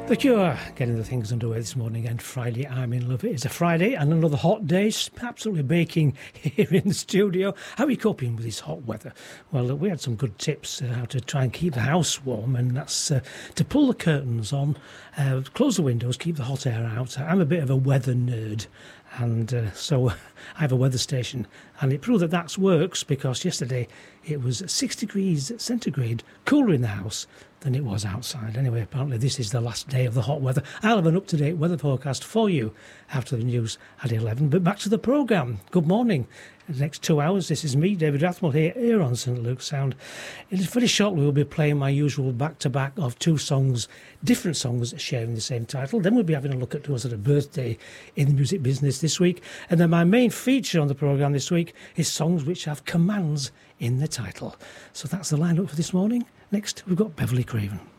The Cure, getting the things underway this morning, and Friday, I'm in love. It's a Friday and another hot day, absolutely baking here in the studio. How are you coping with this hot weather? Well, we had some good tips how to try and keep the house warm, and that's to pull the curtains on, close the windows, keep the hot air out. I'm a bit of a weather nerd, and so I have a weather station, and it proved that that works because yesterday it was 6 degrees centigrade cooler in the house than it was outside. Anyway, apparently this is the last day of the hot weather. I'll have an up-to-date weather forecast for you after the news at 11. But back to the programme. Good morning. In the next 2 hours, this is me, David Rathmell, here on St Luke's Sound. It is very shortly we'll be playing my usual back-to-back of two songs, different songs sharing the same title. Then we'll be having a look at what's at a birthday in the music business this week. And then my main feature on the programme this week is songs which have commands in the title. So that's the lineup for this morning. Next, we've got Beverly Craven.